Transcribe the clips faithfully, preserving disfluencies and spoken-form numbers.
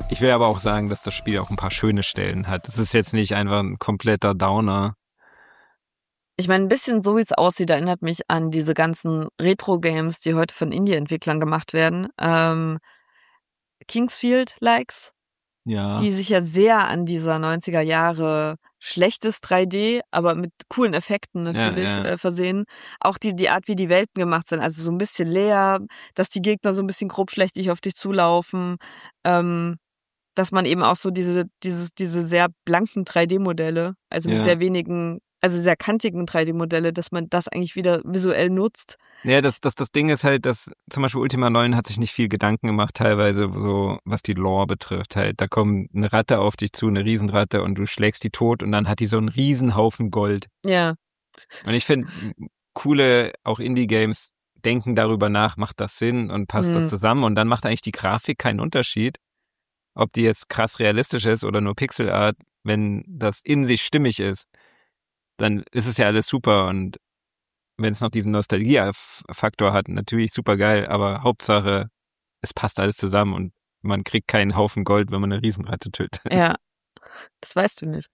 Ich will aber auch sagen, dass das Spiel auch ein paar schöne Stellen hat. Es ist jetzt nicht einfach ein kompletter Downer. Ich meine, ein bisschen so, wie es aussieht, erinnert mich an diese ganzen Retro-Games, die heute von Indie-Entwicklern gemacht werden. Ähm, Kingsfield-Likes, Ja. die sich ja sehr an dieser neunziger Jahre schlechtes drei D, aber mit coolen Effekten natürlich Ja, ja. Äh, versehen. Auch die, die Art, wie die Welten gemacht sind, also so ein bisschen leer, dass die Gegner so ein bisschen grobschlächtig auf dich zulaufen, ähm, dass man eben auch so diese, dieses, diese sehr blanken drei D-Modelle, also mit Ja. sehr wenigen, also sehr kantigen drei D-Modelle, dass man das eigentlich wieder visuell nutzt. Ja, das, das, das Ding ist halt, dass zum Beispiel Ultima neun hat sich nicht viel Gedanken gemacht, teilweise so, was die Lore betrifft. Halt, da kommt eine Ratte auf dich zu, eine Riesenratte, und du schlägst die tot und dann hat die so einen Riesenhaufen Gold. Ja. Und ich finde, coole, auch Indie-Games denken darüber nach, macht das Sinn und passt Mhm. das zusammen, und dann macht eigentlich die Grafik keinen Unterschied, ob die jetzt krass realistisch ist oder nur Pixelart. Wenn das in sich stimmig ist, dann ist es ja alles super, und wenn es noch diesen Nostalgie-Faktor hat, natürlich super geil, aber Hauptsache, es passt alles zusammen und man kriegt keinen Haufen Gold, wenn man eine Riesenratte tötet. Ja, das weißt du nicht.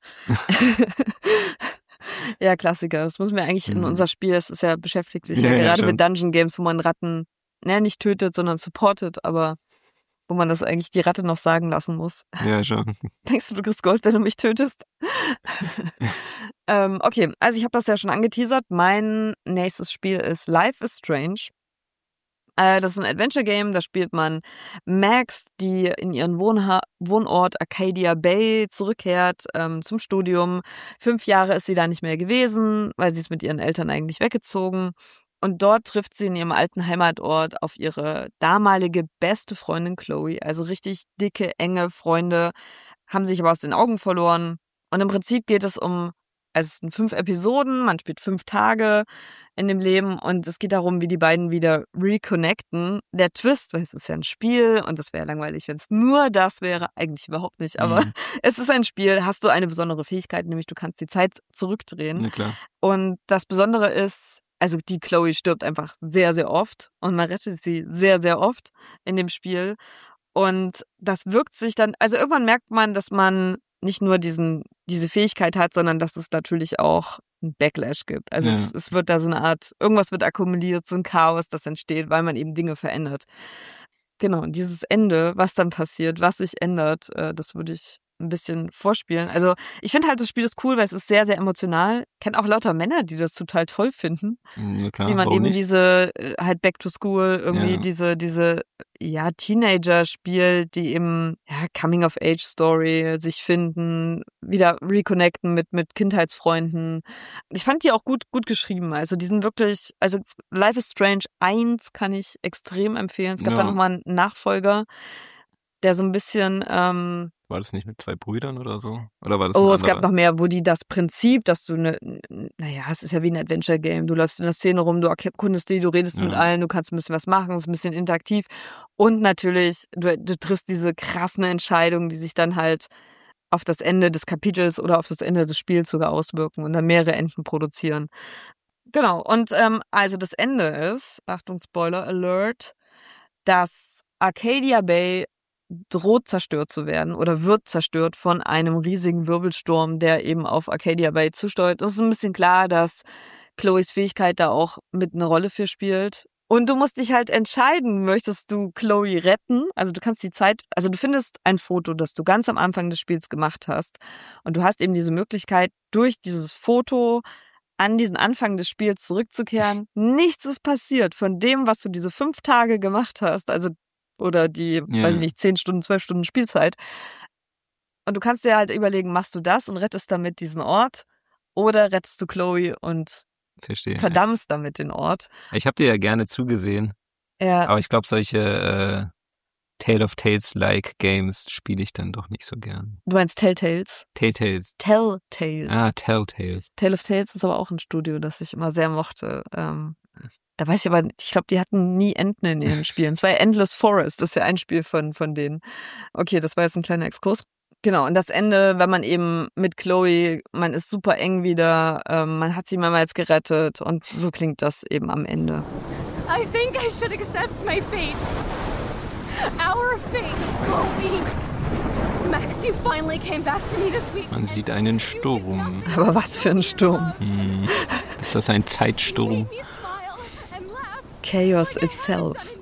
Ja, Klassiker. Das müssen wir eigentlich in Mhm. unser Spiel, es ist ja, beschäftigt sich Ja, ja, ja, gerade schon. mit Dungeon Games, wo man Ratten, naja, nicht tötet, sondern supportet, aber wo man das eigentlich die Ratte noch sagen lassen muss. Ja, schon. Denkst du, du kriegst Gold, wenn du mich tötest? ähm, okay, also ich habe das ja schon angeteasert. Mein nächstes Spiel ist Life is Strange. Äh, das ist ein Adventure-Game, da spielt man Max, die in ihren Wohnha- Wohnort Arcadia Bay zurückkehrt ähm, zum Studium. Fünf Jahre ist sie da nicht mehr gewesen, weil sie ist mit ihren Eltern eigentlich weggezogen. Und dort trifft sie in ihrem alten Heimatort auf ihre damalige beste Freundin Chloe. Also richtig dicke, enge Freunde, haben sich aber aus den Augen verloren. Und im Prinzip geht es um, also es sind fünf Episoden, man spielt fünf Tage in dem Leben, und es geht darum, wie die beiden wieder reconnecten. Der Twist, weil es ist ja ein Spiel und das wäre langweilig, wenn es nur das wäre, eigentlich überhaupt nicht, aber Mhm. es ist ein Spiel, hast du eine besondere Fähigkeit, nämlich du kannst die Zeit zurückdrehen. Na klar. Und das Besondere ist, also die Chloe stirbt einfach sehr, sehr oft und man rettet sie sehr, sehr oft in dem Spiel. Und das wirkt sich dann, also irgendwann merkt man, dass man nicht nur diesen, diese Fähigkeit hat, sondern dass es natürlich auch einen Backlash gibt. Also Ja. es, es wird da so eine Art, irgendwas wird akkumuliert, so ein Chaos, das entsteht, weil man eben Dinge verändert. Genau, und dieses Ende, was dann passiert, was sich ändert, äh, das würde ich ein bisschen vorspielen. Also ich finde halt, das Spiel ist cool, weil es ist sehr, sehr emotional. Ich kenne auch lauter Männer, die das total toll finden. Na klar, Wie man warum eben nicht? diese, äh, halt Back to School, irgendwie Ja. diese, diese, ja, Teenager spielt, die eben, ja, Coming-of-Age-Story sich finden, wieder reconnecten mit, mit Kindheitsfreunden. Ich fand die auch gut, gut geschrieben. Also die sind wirklich, also Life is Strange eins kann ich extrem empfehlen. Es gab Ja. da nochmal einen Nachfolger, der so ein bisschen, ähm, War das nicht mit zwei Brüdern oder so? Oder war das Oh, ein es gab anderer? noch mehr, wo die das Prinzip, dass du eine, naja, es ist ja wie ein Adventure-Game. Du läufst in der Szene rum, du erkundest die, du redest mit Ja. allen, du kannst ein bisschen was machen, es ist ein bisschen interaktiv. Und natürlich, du, du triffst diese krassen Entscheidungen, die sich dann halt auf das Ende des Kapitels oder auf das Ende des Spiels sogar auswirken und dann mehrere Enden produzieren. Genau, und ähm, also das Ende ist, Achtung, Spoiler Alert, dass Arcadia Bay droht zerstört zu werden oder wird zerstört von einem riesigen Wirbelsturm, der eben auf Arcadia Bay zusteuert. Es ist ein bisschen klar, dass Chloes Fähigkeit da auch mit eine Rolle für spielt. Und du musst dich halt entscheiden, möchtest du Chloe retten? Also du kannst die Zeit, also du findest ein Foto, das du ganz am Anfang des Spiels gemacht hast. Und du hast eben diese Möglichkeit, durch dieses Foto an diesen Anfang des Spiels zurückzukehren. Nichts ist passiert von dem, was du diese fünf Tage gemacht hast. Also oder die, Ja. weiß ich nicht, zehn Stunden, zwölf Stunden Spielzeit. Und du kannst dir halt überlegen, machst du das und rettest damit diesen Ort oder rettest du Chloe und Verstehe. verdammst damit den Ort. Ich habe dir ja gerne zugesehen, Ja, aber ich glaube, solche äh, Tale of Tales-like Games spiele ich dann doch nicht so gern. du meinst Telltales? Telltales. Telltales. Ah, Telltales. Tale of Tales ist aber auch ein Studio, das ich immer sehr mochte. Ähm, da weiß ich aber, ich glaube, die hatten nie Enden in ihren Spielen. Es war ja Endless Forest, das ist ja ein Spiel von, von denen. Okay, das war jetzt ein kleiner Exkurs. Genau, und das Ende, wenn man eben mit Chloe, man ist super eng wieder, ähm, man hat sie mehrmals gerettet und so klingt das eben am Ende. I think I should accept my fate. Our fate, Chloe. Max, you finally came back to me this week. Man sieht einen Sturm. Aber was für ein Sturm. Hm. Ist das ein Zeitsturm? Chaos itself.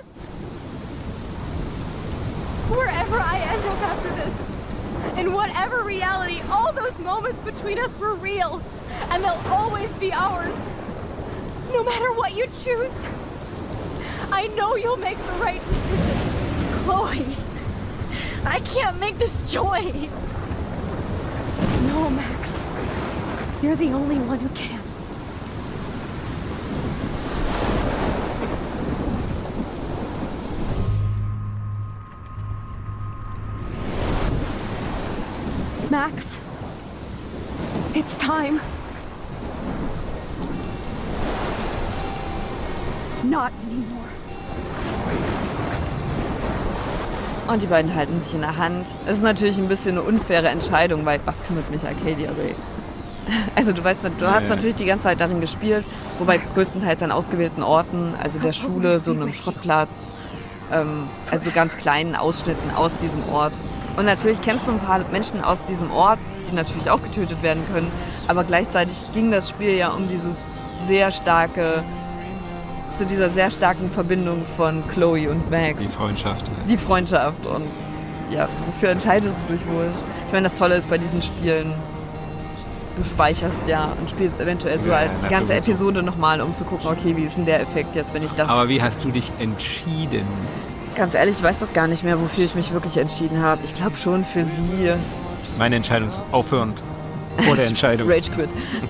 Wherever I end up after this, in whatever reality, all those moments between us were real, and they'll always be ours. No matter what you choose, I know you'll make the right decision. Chloe, I can't make this choice. No, Max, you're the only one who can. Max, it's time. Not anymore. Und die beiden halten sich in der Hand. Es ist natürlich ein bisschen eine unfaire Entscheidung, weil was kümmert mich Arcadia Bay? Also du weißt, du hast natürlich die ganze Zeit darin gespielt, wobei größtenteils an ausgewählten Orten, also der Schule, so einem Schrottplatz, ähm, also ganz kleinen Ausschnitten aus diesem Ort. Und natürlich kennst du ein paar Menschen aus diesem Ort, die natürlich auch getötet werden können, aber gleichzeitig ging das Spiel ja um dieses sehr starke, zu dieser sehr starken Verbindung von Chloe und Max. Die Freundschaft. Die Freundschaft und ja, wofür entscheidest du dich wohl? Ich meine, das Tolle ist bei diesen Spielen, du speicherst ja und spielst eventuell so Ja, halt na, die ganze sowieso. Episode nochmal, um zu gucken, okay, wie ist denn der Effekt jetzt, wenn ich das... Aber wie hast du dich entschieden? Ganz ehrlich, ich weiß das gar nicht mehr, wofür ich mich wirklich entschieden habe. Ich glaube schon für sie. Meine Entscheidung ist aufhörend. Vor der Entscheidung. Rage Quit.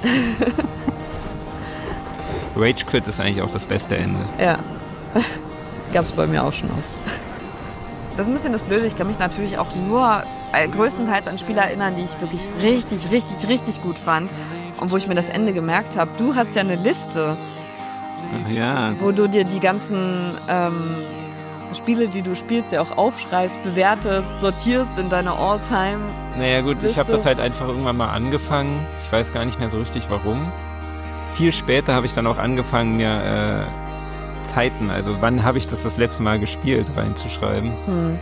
Rage Quit ist eigentlich auch das beste Ende. Ja. Gab es bei mir auch schon oft. Das ist ein bisschen das Blöde. Ich kann mich natürlich auch nur äh, größtenteils an Spiele erinnern, die ich wirklich richtig, richtig, richtig gut fand. Und wo ich mir das Ende gemerkt habe. Du hast ja eine Liste, Ja. wo du dir die ganzen ähm, Spiele, die du spielst, ja auch aufschreibst, bewertest, sortierst in deine All-Time. Naja gut, ich Liste. habe das halt einfach irgendwann mal angefangen. Ich weiß gar nicht mehr so richtig warum. Viel später habe ich dann auch angefangen, mir äh, Zeiten, also wann habe ich das das letzte Mal gespielt, reinzuschreiben. Hm.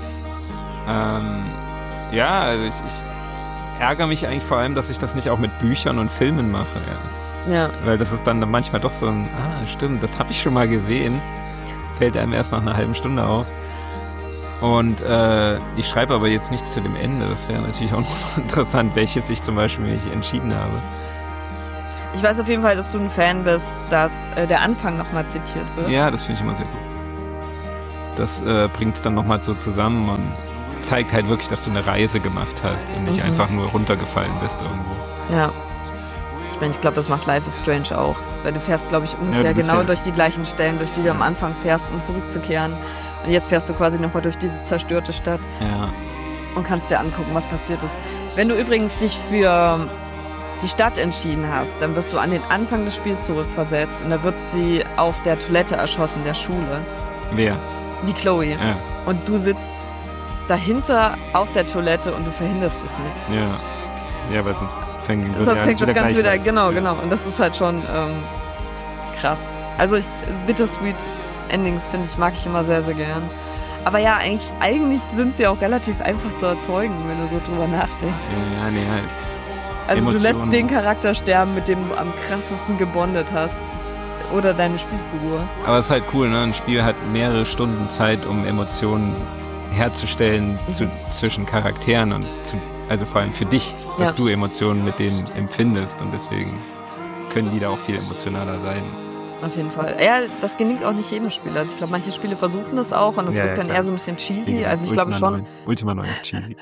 Ähm, ja, also ich, ich ärgere mich eigentlich vor allem, dass ich das nicht auch mit Büchern und Filmen mache. Ja. Ja. Weil das ist dann manchmal doch so ein, ah stimmt, das habe ich schon mal gesehen. Fällt einem erst nach einer halben Stunde auf. Und äh, ich schreibe aber jetzt nichts zu dem Ende. Das wäre natürlich auch noch interessant, welches ich zum Beispiel mich entschieden habe. Ich weiß auf jeden Fall, dass du ein Fan bist, dass äh, der Anfang nochmal zitiert wird. Ja, das finde ich immer sehr gut. Das äh, bringt es dann nochmal so zusammen und zeigt halt wirklich, dass du eine Reise gemacht hast und nicht Mhm. einfach nur runtergefallen bist irgendwo. Ja. Ich meine, ich glaube, das macht Life is Strange auch. Weil du fährst, glaube ich, ungefähr Ja, du bist genau ja- durch die gleichen Stellen, durch die du am Anfang fährst, um zurückzukehren. Und jetzt fährst du quasi nochmal durch diese zerstörte Stadt Ja. und kannst dir angucken, was passiert ist. Wenn du übrigens dich für die Stadt entschieden hast, dann wirst du an den Anfang des Spiels zurückversetzt und da wird sie auf der Toilette erschossen, der Schule. Wer? Die Chloe. Ja. Und du sitzt dahinter auf der Toilette und du verhinderst es nicht. Ja. Ja, weil sonst fängt, Sonst fängt das Ganze wieder, genau, Ja. genau. Und das ist halt schon ähm, krass. Also ich, Bittersweet Endings, finde ich, mag ich immer sehr, sehr gern. Aber ja, eigentlich, eigentlich sind sie auch relativ einfach zu erzeugen, wenn du so drüber nachdenkst. Ja, nee, halt. Also du lässt Emotionen. den Charakter sterben, mit dem du am krassesten gebondet hast. Oder deine Spielfigur. Aber es ist halt cool, ne? Ein Spiel hat mehrere Stunden Zeit, um Emotionen herzustellen Mhm. zu, zwischen Charakteren und zu, also vor allem für dich, dass Ja. du Emotionen mit denen empfindest und deswegen können die da auch viel emotionaler sein. Auf jeden Fall. Ja, das gelingt auch nicht jedem Spiel. Also ich glaube, manche Spiele versuchen das auch und das Ja, wirkt ja, dann klar. eher so ein bisschen Wie cheesy. gesagt, Also ich glaube Ultima schon. neun. Ultima neun ist cheesy.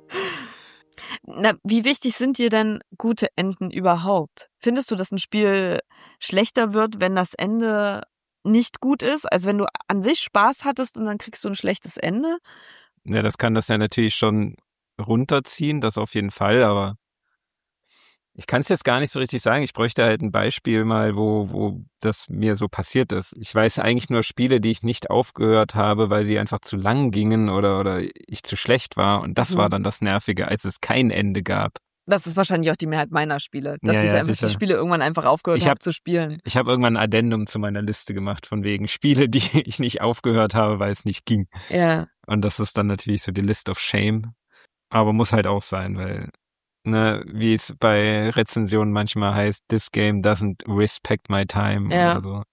Na, wie wichtig sind dir denn gute Enden überhaupt? Findest du, dass ein Spiel schlechter wird, wenn das Ende nicht gut ist? Also wenn du an sich Spaß hattest und dann kriegst du ein schlechtes Ende? Ja, das kann das ja natürlich schon runterziehen, das auf jeden Fall, aber ich kann es jetzt gar nicht so richtig sagen. Ich bräuchte halt ein Beispiel mal, wo, wo das mir so passiert ist. Ich weiß eigentlich nur Spiele, die ich nicht aufgehört habe, weil sie einfach zu lang gingen oder, oder ich zu schlecht war. Und das Mhm. war dann das Nervige, als es kein Ende gab. Das ist wahrscheinlich auch die Mehrheit meiner Spiele, dass Ja, ich ja, einfach sicher. die Spiele irgendwann einfach aufgehört Ich habe hab- zu spielen. Ich habe irgendwann ein Addendum zu meiner Liste gemacht, von wegen Spiele, die ich nicht aufgehört habe, weil es nicht ging. Ja, Und das ist dann natürlich so die List of Shame. Aber muss halt auch sein, weil, ne, wie es bei Rezensionen manchmal heißt, this game doesn't respect my time Ja. oder so.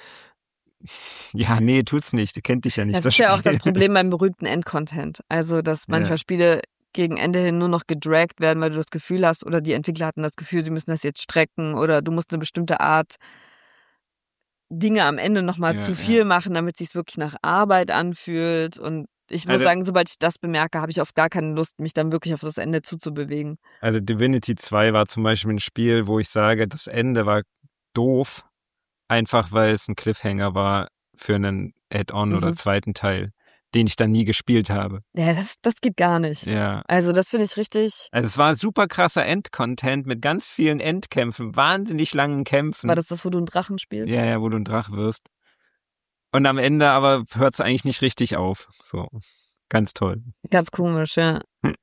Ja, nee, tut's nicht. Du kennt dich ja nicht. das ist ja auch das Spiel. Problem beim berühmten Endcontent. Also, dass manchmal Ja. Spiele gegen Ende hin nur noch gedragt werden, weil du das Gefühl hast, oder die Entwickler hatten das Gefühl, sie müssen das jetzt strecken, oder du musst eine bestimmte Art Dinge am Ende nochmal Ja, zu ja. viel machen, damit es sich wirklich nach Arbeit anfühlt. Und ich muss Also- sagen, sobald ich das bemerke, habe ich oft gar keine Lust, mich dann wirklich auf das Ende zuzubewegen. Also Divinity zwei war zum Beispiel ein Spiel, wo ich sage, das Ende war doof, einfach weil es ein Cliffhanger war für einen Add-on Mhm. oder zweiten Teil, den ich dann nie gespielt habe. Ja, das, das geht gar nicht. Ja. Also, das finde ich richtig. Also es war super krasser Endcontent mit ganz vielen Endkämpfen, wahnsinnig langen Kämpfen. War das das, wo du einen Drachen spielst? Ja, ja, wo du ein Drach wirst. Und am Ende aber hört es eigentlich nicht richtig auf. So, ganz toll. Ganz komisch, ja.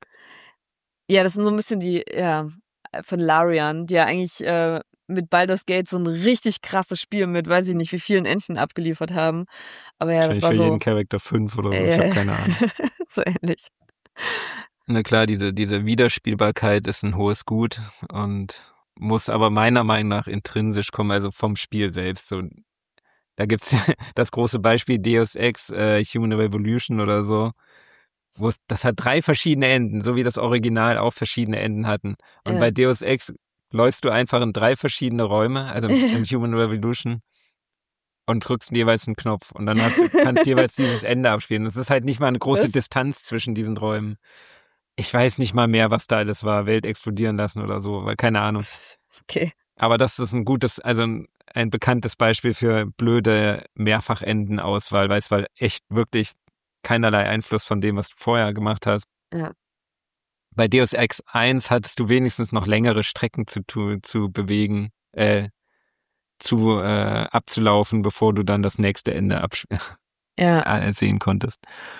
Ja, das sind so ein bisschen die, ja, von Larian, die ja eigentlich äh, mit Baldur's Gate so ein richtig krasses Spiel mit, weiß ich nicht, wie vielen Enden abgeliefert haben. Aber ja, das Wahrscheinlich war für so. jeden Charakter fünf oder so, ich äh, habe keine Ahnung. so ähnlich. Na klar, diese, diese Wiederspielbarkeit ist ein hohes Gut und muss aber meiner Meinung nach intrinsisch kommen, also vom Spiel selbst. So, da gibt's das große Beispiel Deus Ex äh, Human Revolution oder so, wo es, das hat drei verschiedene Enden, so wie das Original auch verschiedene Enden hatten. Und Ja. bei Deus Ex läufst du einfach in drei verschiedene Räume, also im, im Human Revolution, und drückst jeweils einen Knopf und dann hast du, kannst jeweils dieses Ende abspielen. Es ist halt nicht mal eine große Was? Distanz zwischen diesen Räumen. Ich weiß nicht mal mehr, was da alles war. Welt explodieren lassen oder so, weil keine Ahnung. Okay. Aber das ist ein gutes, also ein, ein bekanntes Beispiel für blöde Mehrfachendenauswahl, weil es war echt wirklich keinerlei Einfluss von dem, was du vorher gemacht hast. Ja. Bei Deus Ex eins hattest du wenigstens noch längere Strecken zu, tu- zu bewegen, äh, zu äh, abzulaufen, bevor du dann das nächste Ende absch- Ja. äh, sehen konntest.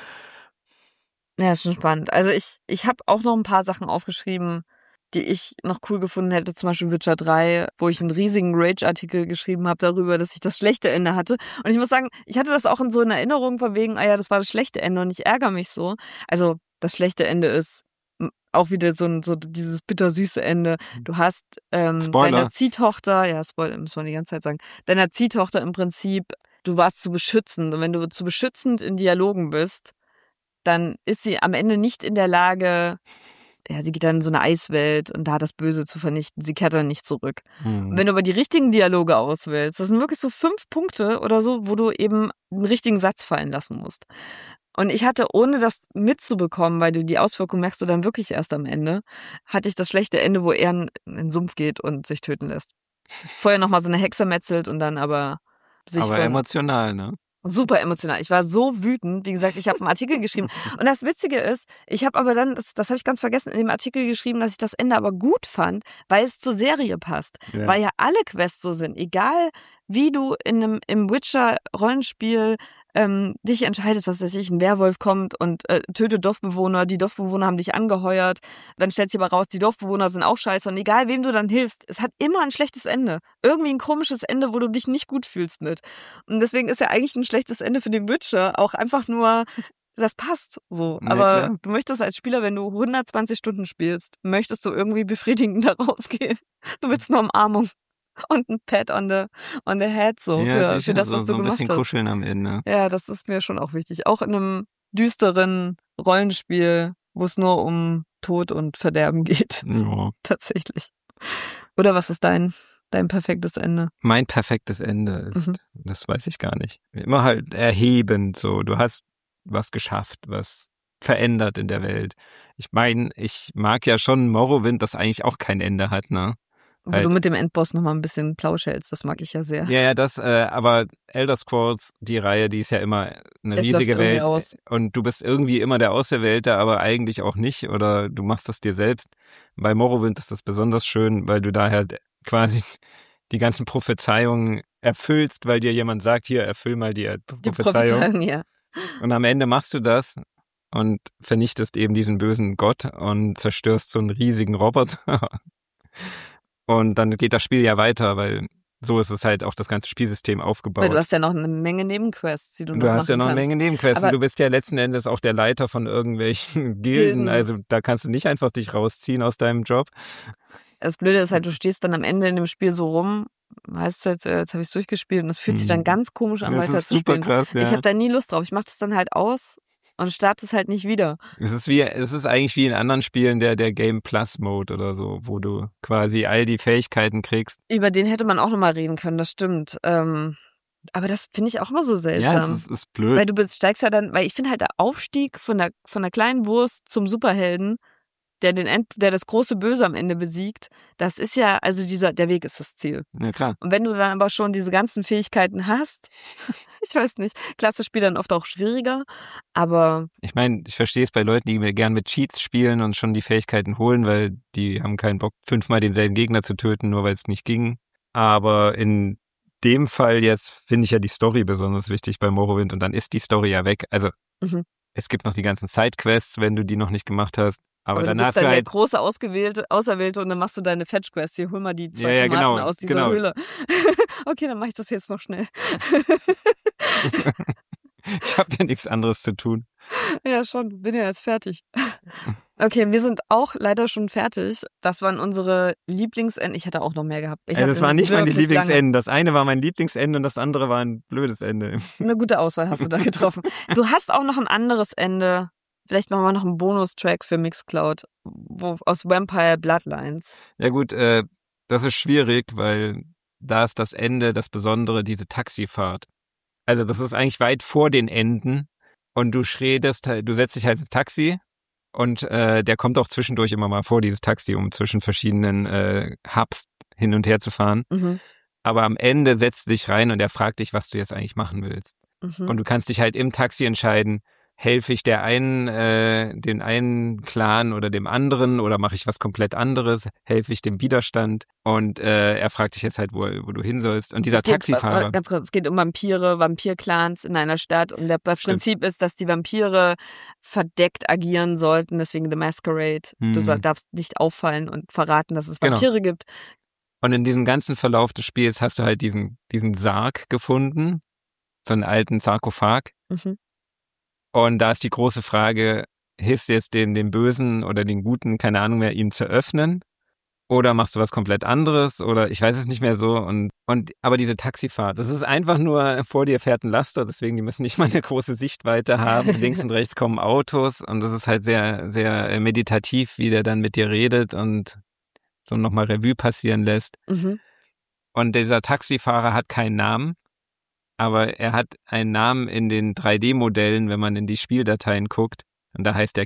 Ja, ist schon spannend. Also ich, ich habe auch noch ein paar Sachen aufgeschrieben, die ich noch cool gefunden hätte, zum Beispiel Witcher drei, wo ich einen riesigen Rage-Artikel geschrieben habe darüber, dass ich das schlechte Ende hatte. Und ich muss sagen, ich hatte das auch in so in Erinnerung von wegen, ah ja, das war das schlechte Ende und ich ärgere mich so. Also das schlechte Ende ist m, auch wieder so, ein, so dieses bittersüße Ende. Du hast ähm, Spoiler. deiner Ziehtochter, ja, Spoiler, muss man die ganze Zeit sagen, deiner Ziehtochter im Prinzip, du warst zu beschützend. Und wenn du zu beschützend in Dialogen bist, dann ist sie am Ende nicht in der Lage, ja, sie geht dann in so eine Eiswelt und da das Böse zu vernichten. Sie kehrt dann nicht zurück. Hm. Und wenn du aber die richtigen Dialoge auswählst, das sind wirklich so fünf Punkte oder so, wo du eben einen richtigen Satz fallen lassen musst. Und ich hatte, ohne das mitzubekommen, weil du die Auswirkungen merkst du dann wirklich erst am Ende, hatte ich das schlechte Ende, wo er in den Sumpf geht und sich töten lässt. Vorher nochmal so eine Hexe metzelt und dann aber sich Aber von... emotional, ne? Super emotional. Ich war so wütend. Wie gesagt, ich habe einen Artikel geschrieben. Und das Witzige ist, ich habe aber dann, das, das habe ich ganz vergessen, in dem Artikel geschrieben, dass ich das Ende aber gut fand, weil es zur Serie passt. Ja. Weil ja alle Quests so sind. Egal, wie du in einem, im Witcher-Rollenspiel ähm, dich entscheidest, was weiß ich, ein Werwolf kommt und äh, tötet Dorfbewohner, die Dorfbewohner haben dich angeheuert, dann stellt sich aber raus, die Dorfbewohner sind auch scheiße und egal, wem du dann hilfst, es hat immer ein schlechtes Ende. Irgendwie ein komisches Ende, wo du dich nicht gut fühlst mit. Und deswegen ist ja eigentlich ein schlechtes Ende für den Witcher auch einfach nur, das passt so. Ja, Aber klar. du möchtest als Spieler, wenn du hundertzwanzig Stunden spielst, möchtest du irgendwie befriedigend da rausgehen. Du willst eine Umarmung und ein Pat on the, on the head so Ja, für, sicher, für das, so, was du so ein gemacht bisschen hast. kuscheln am Ende. Ja, das ist mir schon auch wichtig. Auch in einem düsteren Rollenspiel, wo es nur um Tod und Verderben geht. Ja. Tatsächlich. Oder was ist dein, dein perfektes Ende? Mein perfektes Ende ist, Mhm. das weiß ich gar nicht. Immer halt erhebend so. Du hast was geschafft, was verändert in der Welt. Ich meine, ich mag ja schon Morrowind, das eigentlich auch kein Ende hat, ne? Wo Halt. du mit dem Endboss nochmal ein bisschen Plausch hältst, das mag ich ja sehr. Ja, ja, das, äh, aber Elder Scrolls, die Reihe, die ist ja immer eine Es läuft riesige irgendwie Welt. aus. Und du bist irgendwie immer der Auserwählte, aber eigentlich auch nicht. Oder du machst das dir selbst. Bei Morrowind ist das besonders schön, weil du da halt quasi die ganzen Prophezeiungen erfüllst, weil dir jemand sagt, hier, erfüll mal die Die Prophezeiung. Prophezeiung, ja. Und am Ende machst du das und vernichtest eben diesen bösen Gott und zerstörst so einen riesigen Roboter. Und dann geht das Spiel ja weiter, weil so ist es halt auch das ganze Spielsystem aufgebaut. Weil du hast ja noch eine Menge Nebenquests, die du, du noch hast ja noch eine kannst. Menge Nebenquests. Aber du bist ja letzten Endes auch der Leiter von irgendwelchen Gilden. Gilden. Also da kannst du nicht einfach dich rausziehen aus deinem Job. Das Blöde ist halt, du stehst dann am Ende in dem Spiel so rum, weißt du, jetzt, jetzt habe ich es durchgespielt und das fühlt sich dann ganz komisch an, Das weiter ist zu super spielen. krass, ja. Ich habe da nie Lust drauf. Ich mache das dann halt aus und starte es halt nicht wieder. Es ist wie, es ist eigentlich wie in anderen Spielen der, der Game Plus Mode oder so, wo du quasi all die Fähigkeiten kriegst. Über den hätte man auch nochmal reden können, das stimmt. Ähm, aber das finde ich auch immer so seltsam. Ja, es ist, ist blöd. Weil du bist, steigst ja dann, weil ich finde halt der Aufstieg von der, von der kleinen Wurst zum Superhelden, der den End, der das große Böse am Ende besiegt, das ist ja, also dieser, der Weg ist das Ziel. Ja, klar. Und wenn du dann aber schon diese ganzen Fähigkeiten hast, ich weiß nicht, klasse Spiel dann oft auch schwieriger, aber Ich meine, ich verstehe es bei Leuten, die mir gern mit Cheats spielen und schon die Fähigkeiten holen, weil die haben keinen Bock, fünfmal denselben Gegner zu töten, nur weil es nicht ging. Aber in dem Fall jetzt finde ich ja die Story besonders wichtig bei Morrowind und dann ist die Story ja weg. Also Mhm. es gibt noch die ganzen Sidequests, wenn du die noch nicht gemacht hast. Aber, aber dann du hast bist dann du der halt, große Ausgewählte, Auserwählte und dann machst du deine Fetch-Quest. Hier, hol mal die zwei Ja, ja, Tomaten genau, aus dieser genau. Höhle. Okay, dann mache ich das jetzt noch schnell. ich habe ja nichts anderes zu tun. Ja, schon. Bin ja jetzt fertig. Okay, wir sind auch leider schon fertig. Das waren unsere Lieblingsenden. Ich hätte auch noch mehr gehabt. Ich Also hatte das waren nicht meine wirklich Lieblingsenden. Das eine war mein Lieblingsende und das andere war ein blödes Ende. Lange, eine gute Auswahl hast du da getroffen. Du hast auch noch ein anderes Ende. Vielleicht machen wir noch einen Bonustrack für Mixcloud wo, aus Vampire Bloodlines. Ja gut, äh, das ist schwierig, weil da ist das Ende, das Besondere, diese Taxifahrt. Also das ist eigentlich weit vor den Enden und du redest, du setzt dich halt ins Taxi und äh, der kommt auch zwischendurch immer mal vor, dieses Taxi, um zwischen verschiedenen äh, Hubs hin und her zu fahren. Mhm. Aber am Ende setzt du dich rein und er fragt dich, was du jetzt eigentlich machen willst. Mhm. Und du kannst dich halt im Taxi entscheiden, helfe ich der einen, äh, den einen Clan oder dem anderen oder mache ich was komplett anderes, helfe ich dem Widerstand und äh, er fragt dich jetzt halt, wo, wo du hin sollst. Und dieser Es geht, Taxifahrer. Ganz kurz, es geht um Vampire, Vampir-Clans in einer Stadt und der, das Stimmt. Prinzip ist, dass die Vampire verdeckt agieren sollten, deswegen The Masquerade. Mhm. Du soll, darfst nicht auffallen und verraten, dass es Genau. Vampire gibt. Und in diesem ganzen Verlauf des Spiels hast du halt diesen, diesen Sarg gefunden, so einen alten Sarkophag. Mhm. Und da ist die große Frage, hilfst du jetzt den, den Bösen oder den Guten, keine Ahnung mehr, ihn zu öffnen? Oder machst du was komplett anderes? Oder ich weiß es nicht mehr so. Und, und aber diese Taxifahrt, das ist einfach nur, vor dir fährt ein Laster, deswegen die müssen nicht mal eine große Sichtweite haben. Links und rechts kommen Autos und das ist halt sehr, sehr meditativ, wie der dann mit dir redet und so nochmal Revue passieren lässt. Mhm. Und dieser Taxifahrer hat keinen Namen. Aber er hat einen Namen in den drei D Modellen, wenn man in die Spieldateien guckt. Und da heißt er